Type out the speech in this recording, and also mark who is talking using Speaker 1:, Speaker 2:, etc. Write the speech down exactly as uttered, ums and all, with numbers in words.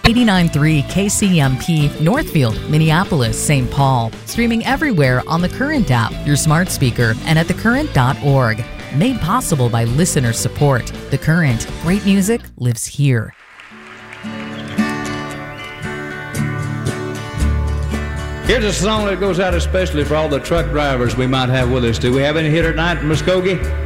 Speaker 1: eighty-nine point three K C M P, Northfield, Minneapolis, Saint Paul. Streaming everywhere on the Current app, your smart speaker, and at the current dot org. Made possible by listener support. The Current. Great music lives here.
Speaker 2: Here's a song that goes out especially for all the truck drivers we might have with us. Do we have any here tonight from Muskogee?